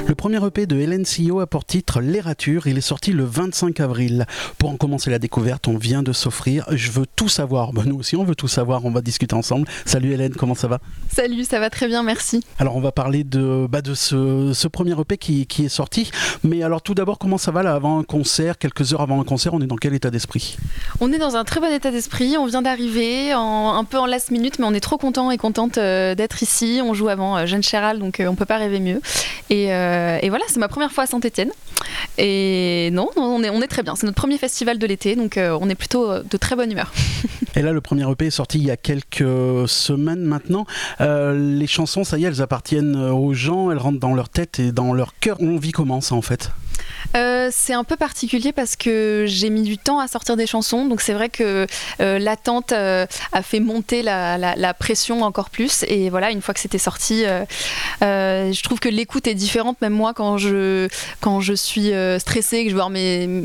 Le premier EP de Hélène Sillot a pour titre L'Errature. Il est sorti le 25 avril. Pour en commencer la découverte, on vient de s'offrir Je veux tout savoir. Nous aussi, on veut tout savoir. On va discuter ensemble. Salut Hélène, comment ça va ? Salut, ça va très bien, merci. Alors, on va parler de ce premier EP qui est sorti. Mais alors, tout d'abord, comment ça va là avant un concert ? Quelques heures avant un concert, on est dans quel état d'esprit ? On est dans un très bon état d'esprit. On vient d'arriver un peu en last minute, mais on est trop contents et contente d'être ici. On joue avant Jeanne Chéral, donc on peut pas rêver mieux. Et voilà, c'est ma première fois à Saint-Étienne. Et non, on est très bien. C'est notre premier festival de l'été, donc on est plutôt de très bonne humeur. Et là, le premier EP est sorti il y a quelques semaines maintenant. Les chansons, ça y est, elles appartiennent aux gens, elles rentrent dans leur tête et dans leur cœur. On vit comment ça en fait ? C'est un peu particulier parce que j'ai mis du temps à sortir des chansons, donc c'est vrai que l'attente a fait monter la pression encore plus, et voilà, une fois que c'était sorti, je trouve que l'écoute est différente. Même moi, quand je suis stressée, que je veux voir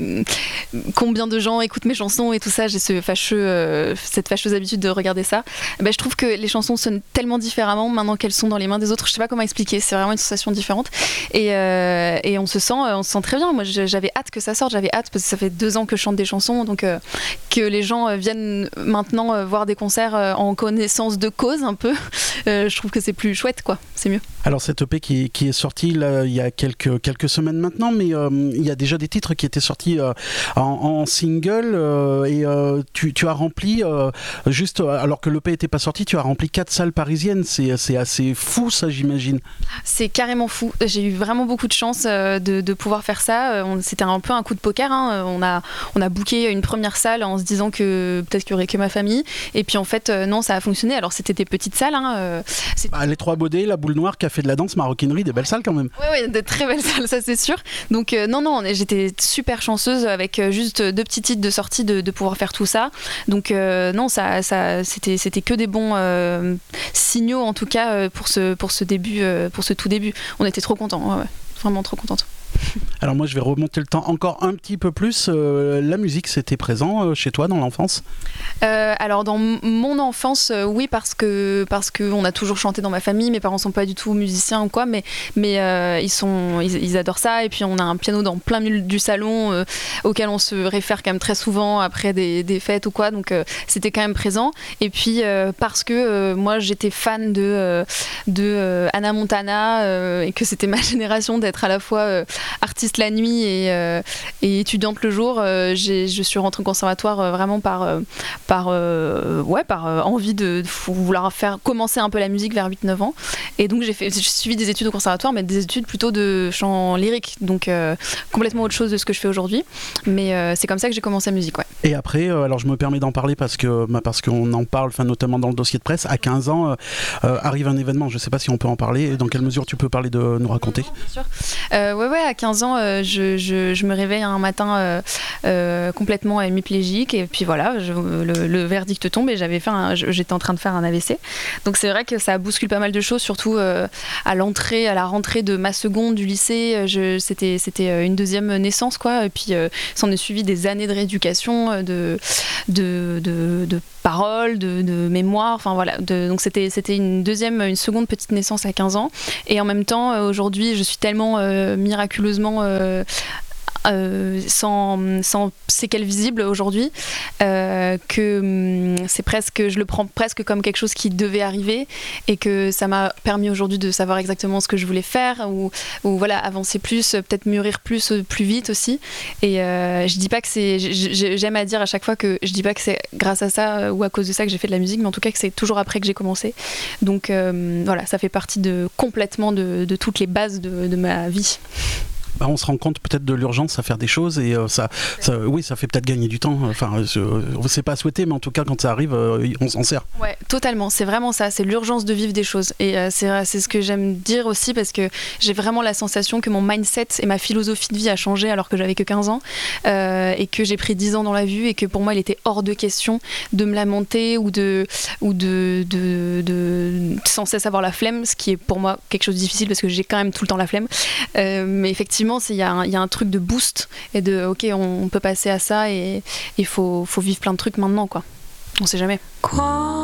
combien de gens écoutent mes chansons et tout ça, j'ai cette fâcheuse habitude de regarder ça. Je trouve que les chansons sonnent tellement différemment maintenant qu'elles sont dans les mains des autres. Je sais pas comment expliquer, c'est vraiment une sensation différente, et on se sent très bien. Moi, j'avais hâte que ça sorte, j'avais hâte parce que ça fait 2 ans que je chante des chansons, donc que les gens viennent maintenant voir des concerts en connaissance de cause un peu. Je trouve que c'est plus chouette, quoi. C'est mieux. Alors cet EP qui est sorti là, il y a quelques semaines maintenant, mais il y a déjà des titres qui étaient sortis en single, et tu as rempli, juste alors que l'EP n'était pas sorti, tu as rempli 4 salles parisiennes. C'est assez fou ça, j'imagine. C'est carrément fou. J'ai eu vraiment beaucoup de chance de pouvoir faire ça. C'était un peu un coup de poker, hein. On a booké une première salle en se disant que peut-être qu'il n'y aurait que ma famille, et puis en fait non, ça a fonctionné. Alors c'était des petites salles, hein. Les Trois Baudets, la Boule Noire, Café de la Danse, Maroquinerie, des belles salles quand même. Oui, de très belles salles, ça c'est sûr. Donc non, j'étais super chanceuse avec juste 2 petits titres de sortie de pouvoir faire tout ça. Donc non, ça c'était que des bons signaux en tout cas pour ce début, pour ce tout début. On était trop contents, ouais. Vraiment trop contente. Alors moi je vais remonter le temps encore un petit peu plus. La musique, c'était présent chez toi dans l'enfance ? Alors dans mon enfance, oui, parce que on a toujours chanté dans ma famille. Mes parents sont pas du tout musiciens ou quoi, mais ils adorent ça. Et puis on a un piano dans plein milieu du salon auquel on se réfère quand même très souvent après des fêtes ou quoi. Donc c'était quand même présent. Et puis parce que moi j'étais fan de Hannah Montana, et que c'était ma génération d'être à la fois artiste la nuit et étudiante le jour. Je suis rentrée au conservatoire vraiment par envie de vouloir commencer un peu la musique vers 8-9 ans. Et donc j'ai suivi des études au conservatoire, mais des études plutôt de chant lyrique, donc complètement autre chose de ce que je fais aujourd'hui. Mais c'est comme ça que j'ai commencé la musique, ouais. Et après, alors je me permets d'en parler parce qu'on en parle, notamment dans le dossier de presse. À 15 ans, arrive un événement, je ne sais pas si on peut en parler, et dans quelle mesure tu peux parler de nous raconter. Bien sûr. Ouais, à 15 ans, je me réveille un matin complètement hémiplégique, et puis voilà, le verdict tombe, et j'étais en train de faire un AVC. Donc c'est vrai que ça bouscule pas mal de choses, surtout à la rentrée de ma seconde du lycée. C'était une deuxième naissance, quoi. Et puis s'en est suivi des années de rééducation, de paroles, de mémoire. Enfin voilà. Donc c'était une seconde petite naissance à 15 ans. Et en même temps, aujourd'hui, je suis tellement miraculeusement sans séquelles visibles aujourd'hui, que je le prends presque comme quelque chose qui devait arriver, et que ça m'a permis aujourd'hui de savoir exactement ce que je voulais faire, ou voilà, avancer plus, peut-être mûrir plus vite aussi. Et je dis pas que j'aime à dire à chaque fois que je dis pas que c'est grâce à ça ou à cause de ça que j'ai fait de la musique, mais en tout cas que c'est toujours après que j'ai commencé. Donc voilà, ça fait partie complètement de toutes les bases de ma vie. On se rend compte peut-être de l'urgence à faire des choses, et ça fait peut-être gagner du temps. Enfin, c'est pas à souhaiter, mais en tout cas quand ça arrive, on s'en sert. Ouais, totalement. C'est vraiment ça. C'est l'urgence de vivre des choses. Et c'est ce que j'aime dire aussi, parce que j'ai vraiment la sensation que mon mindset et ma philosophie de vie a changé alors que j'avais que 15 ans, et que j'ai pris 10 ans dans la vue, et que pour moi il était hors de question de me lamenter ou de sans cesse avoir la flemme, ce qui est pour moi quelque chose de difficile parce que j'ai quand même tout le temps la flemme. Mais effectivement, il y a un truc de boost et de ok, on peut passer à ça, et il faut vivre plein de trucs maintenant, quoi. On sait jamais. Quoi